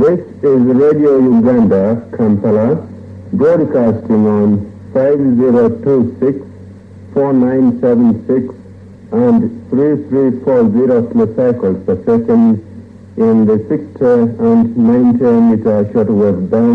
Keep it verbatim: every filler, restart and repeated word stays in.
This is Radio Uganda, Kampala, broadcasting on five zero two six, four nine seven six and three three four zero kilocycles per second in the sixty and ninety meter shortwave band.